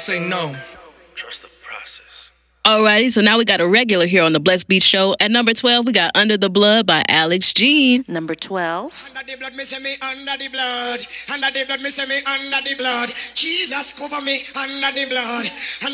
say no. Alrighty, so now we got a regular here on the Blessed Beat Show. At number 12, we got Under the Blood by Alex Jean. Number 12. Under the blood, me say me under the blood. Under the blood, me say me under the blood. Jesus cover me under the blood.